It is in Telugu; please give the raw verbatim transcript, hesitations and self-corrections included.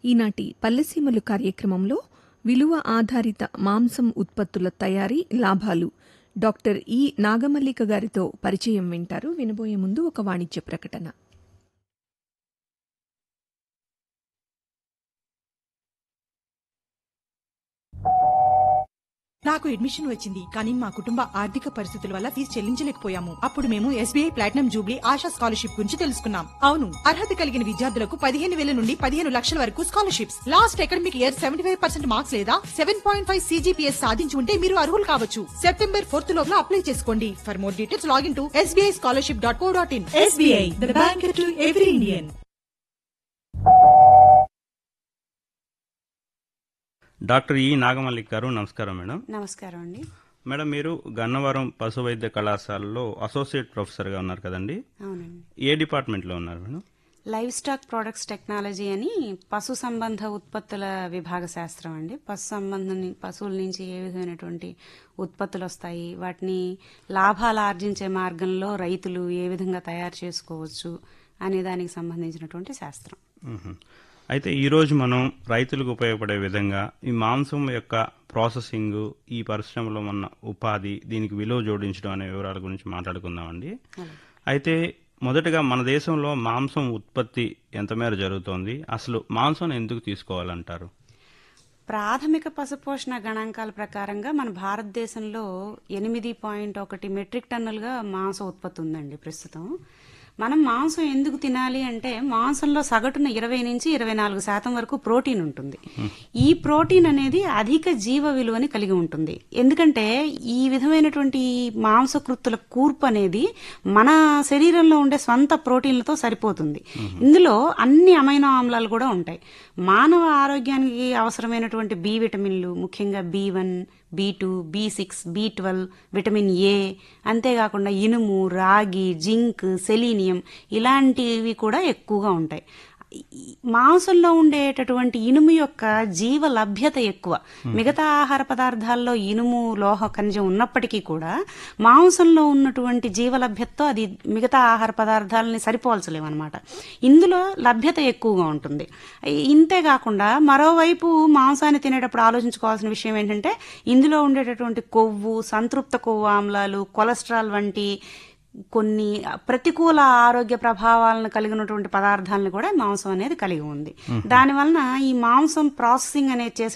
ఈనాటి పల్లెసీమలు కార్యక్రమంలో విలువ ఆధారిత మాంసం ఉత్పత్తుల తయారీ లాభాలు డాక్టర్ ఈ నాగమల్లిక గారితో పరిచయం వింటారు. వినబోయే ముందు ఒక వాణిజ్య ప్రకటన. నాకు అడ్మిషన్ వచ్చింది, కానీ మా కుటుంబ ఆర్థిక పరిస్థితుల వల్ల ఫీజు చెల్లించలేకపోయాము. అప్పుడు మేము SBI platinum Jubilee ASHA scholarship గురించి తెలుసుకున్నాం. అవును, అర్హత కలిగిన విద్యార్థులకు పదిహేను వేల నుండి పదిహేను లక్షల వరకు scholarships. Last academic year seventy five percent marks లేదా సెవెన్ పాయింట్ ఫైవ్ సీజీపీఎస్ సాధించి ఉంటే మీరు అర్హులు కావచ్చు. సెప్టెంబర్ ఫోర్త్ లోపల అప్లై చేసుకోండి. For more details login to SBI scholarship dot co dot in. SBI, the bank to every Indian. Doctor ఈ నాగమల్లిక్ గారు, నమస్కారం మేడం. నమస్కారం అండి. మేడం, మీరు గన్నవరం పశు వైద్య కళాశాలలో అసోసియేట్ ప్రొఫెసర్గా ఉన్నారు కదండి? అవునండి. ఏ డిపార్ట్మెంట్లో ఉన్నారు madam? Live stock products technology అని పశు సంబంధ ఉత్పత్తుల విభాగ శాస్త్రం అండి. పశు సంబంధం పశువుల నుంచి ఏ విధమైనటువంటి ఉత్పత్తులు వస్తాయి, వాటిని లాభాలు ఆర్జించే మార్గంలో రైతులు ఏ విధంగా తయారు చేసుకోవచ్చు అనే దానికి సంబంధించినటువంటి శాస్త్రం. అయితే ఈరోజు మనం రైతులకు ఉపయోగపడే విధంగా ఈ మాంసం యొక్క ప్రాసెసింగ్, ఈ పరిశ్రమలో ఉన్న ఉపాధి, దీనికి విలువ జోడించడం అనే వివరాల గురించి మాట్లాడుకుందామండి. అయితే మొదటగా మన దేశంలో మాంసం ఉత్పత్తి ఎంత మేర జరుగుతోంది, అసలు మాంసం ఎందుకు తీసుకోవాలంటారు? ప్రాథమిక పశుపోషణ గణాంకాల ప్రకారంగా మన భారతదేశంలో ఎనిమిది పాయింట్ ఒకటి మెట్రిక్ టన్నులుగా మాంసం ఉత్పత్తి ఉందండి ప్రస్తుతం. మనం మాంసం ఎందుకు తినాలి అంటే, మాంసంలో సగటున ఇరవై నుంచి ఇరవై నాలుగు శాతం వరకు ప్రోటీన్ ఉంటుంది. ఈ ప్రోటీన్ అనేది అధిక జీవ విలువని కలిగి ఉంటుంది. ఎందుకంటే ఈ విధమైనటువంటి మాంసకృత్తుల కూర్పు అనేది మన శరీరంలో ఉండే స్వంత ప్రోటీన్లతో సరిపోతుంది. ఇందులో అన్ని అమైనో ఆమ్లాలు కూడా ఉంటాయి. మానవ ఆరోగ్యానికి అవసరమైనటువంటి బి విటమిన్లు, ముఖ్యంగా B one, B two, B six, B twelve, vitamin A, అంతేకాకుండా ఇనుము, రాగి, జింక్, సెలీనియం ఇలాంటివి కూడా ఎక్కువగా ఉంటాయి. మాంసంలో ఉండేటటువంటి ఇనుము యొక్క జీవ లభ్యత ఎక్కువ. మిగతా ఆహార పదార్థాల్లో ఇనుము, లోహ ఖనిజం ఉన్నప్పటికీ కూడా మాంసంలో ఉన్నటువంటి జీవ లభ్యతతో అది మిగతా ఆహార పదార్థాలని సరిపోల్చలేమన్నమాట. ఇందులో లభ్యత ఎక్కువగా ఉంటుంది. ఇంతేకాకుండా మరోవైపు మాంసాన్ని తినేటప్పుడు ఆలోచించుకోవాల్సిన విషయం ఏంటంటే, ఇందులో ఉండేటటువంటి కొవ్వు, సంతృప్త కొవ్వు ఆమ్లాలు, కొలెస్ట్రాల్ వంటి కొన్ని ప్రతికూల ఆరోగ్య ప్రభావాలను కలిగినటువంటి పదార్థాలను కూడా మాంసం అనేది కలిగి ఉంది. దానివలన ఈ మాంసం ప్రాసెసింగ్ అనేది చేసే